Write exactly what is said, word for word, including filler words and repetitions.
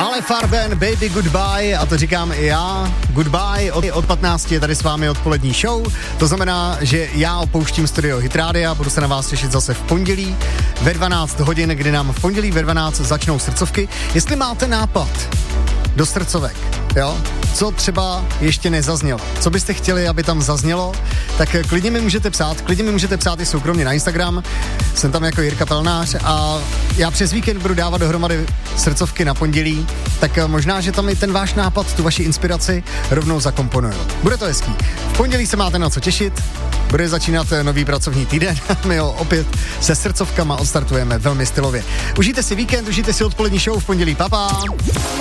Ale Farben, Baby Goodbye, a to říkám i já. Goodbye, od, od patnácti je tady s vámi odpolední show. To znamená, že já opouštím studio Hit Rádia, budu se na vás těšit zase v pondělí ve dvanáct hodin, kdy nám v pondělí ve dvanáct začnou srdcovky. Jestli máte nápad do srdcovek, jo, co třeba ještě nezaznělo, co byste chtěli, aby tam zaznělo, tak klidně mi můžete psát, klidně mi můžete psát i soukromně na Instagram, jsem tam jako Jirka Pelnář a já přes víkend budu dávat dohromady srdcovky na pondělí, tak možná, že tam i ten váš nápad, tu vaši inspiraci rovnou zakomponuju. Bude to hezký. V pondělí se máte na co těšit, bude začínat nový pracovní týden, my ho opět se srdcovkama odstartujeme velmi stylově. Užijte si víkend, užijte si odpolední show v pondělí, papa.